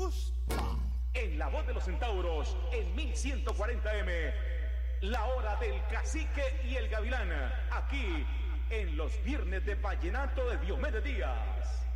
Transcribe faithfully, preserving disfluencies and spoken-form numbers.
gusta. En la voz de los centauros, en mil ciento cuarenta eme, la hora del cacique y el gavilán, aquí en los viernes de vallenato de Diomedes Díaz.